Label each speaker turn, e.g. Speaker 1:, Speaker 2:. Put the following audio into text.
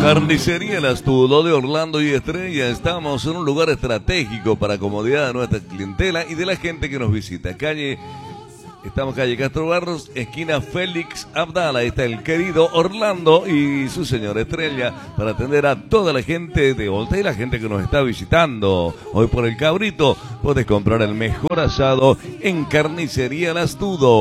Speaker 1: Carnicería El Astudo de Orlando y Estrella. Estamos en un lugar estratégico para comodidad de nuestra clientela y de la gente que nos visita. Estamos calle Castro Barros, esquina Félix Abdala. Ahí está el querido Orlando y su señora Estrella para atender a toda la gente de Volta y la gente que nos está visitando. Hoy por el Cabrito puedes comprar el mejor asado en Carnicería El Astudo.